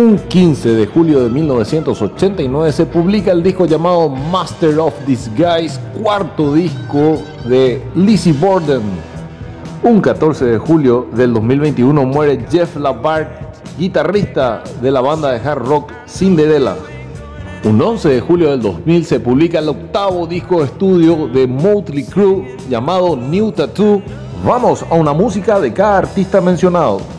Un 15 de julio de 1989 se publica el disco llamado Master of Disguise, cuarto disco de Lizzy Borden. Un 14 de julio del 2021 muere Jeff Labart, guitarrista de la banda de hard rock Cinderella. Un 11 de julio del 2000 se publica el octavo disco de estudio de Motley Crue llamado New Tattoo. Vamos a una música de cada artista mencionado.